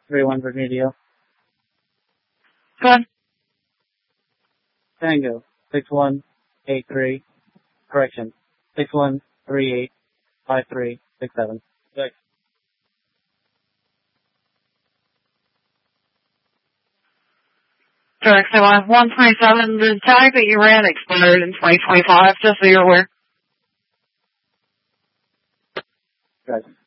31 Vermidio. Go ahead. Tango 6183. Correction 61385367. Six. Direct 127. The tag that you ran expired in 2025, just so you're aware. Gotcha.